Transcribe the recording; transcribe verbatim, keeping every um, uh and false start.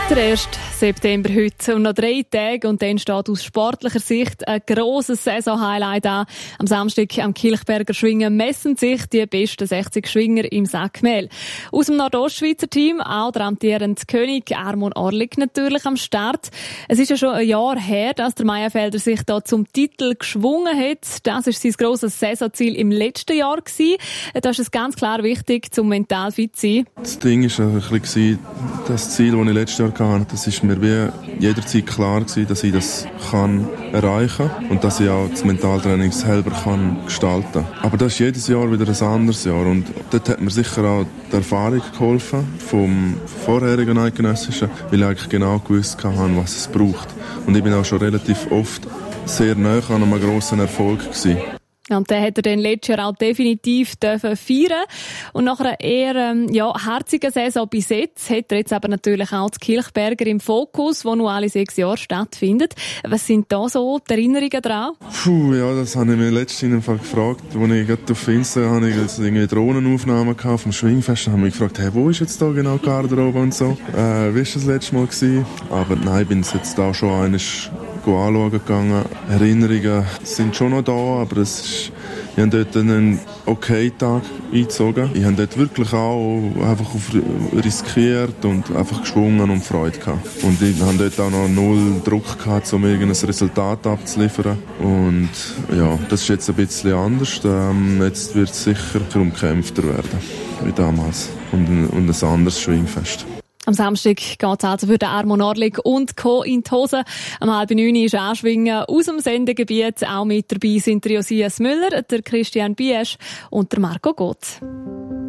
Der erste September heute und noch drei Tage und dann steht aus sportlicher Sicht ein grosses Saison-Highlight an. Am Samstag am Kilchberger Schwingen messen sich die besten sechzig Schwinger im Sackmehl. Aus dem Nordostschweizer Team auch der amtierende König Armon Orlik natürlich am Start. Es ist ja schon ein Jahr her, dass der Meyenfelder sich da zum Titel geschwungen hat. Das war sein grosses Saisonziel im letzten Jahr gewesen. Da ist es ganz klar wichtig, zum mental fit zu sein. Das Ding war ein bisschen das Ziel, das ich letztes Jahr hatte. Das ist mir wie jederzeit klar gewesen, dass ich das kann erreichen kann und dass ich auch das Mentaltraining selber kann gestalten kann. Aber das ist jedes Jahr wieder ein anderes Jahr und dort hat mir sicher auch die Erfahrung geholfen vom vorherigen Eidgenössischen, weil ich eigentlich genau gewusst habe, was es braucht. Und ich bin auch schon relativ oft sehr nahe an einem grossen Erfolg gewesen. Und den hat er dann letztes Jahr auch definitiv dürfen feiern. Und nach einer eher ähm, ja, herzigen Saison bis jetzt hat er jetzt aber natürlich auch das Kilchberger im Fokus, wo nur alle sechs Jahre stattfindet. Was sind da so die Erinnerungen daran? Puh, ja, das habe ich mir letztens gefragt, als ich gerade auf Insta hatte, ich also irgendwie Drohnenaufnahmen vom Schwingfest, und habe mich gefragt, hey, wo ist jetzt da genau die Garderobe und so? Äh, wie war das letzte Mal gewesen? Aber nein, ich bin jetzt da schon eines anschauen gegangen. Erinnerungen sind schon noch da, aber es ist, ich habe dort einen okay Tag eingezogen. Ich habe dort wirklich auch einfach auf riskiert und einfach geschwungen und Freude gehabt. Und ich habe dort auch noch null Druck gehabt, um irgendein Resultat abzuliefern. Und ja, das ist jetzt ein bisschen anders. Ähm, jetzt wird es sicher umkämpfter werden, wie damals. Und ein, und ein anderes Schwingfest. Am Samstag geht es also für den Armon Orlik und Co. in die Hose. Am halb neun ist Anschwingen aus dem Sendegebiet. Auch mit dabei sind der Josias Müller, der Christian Biesch und der Marco Gott.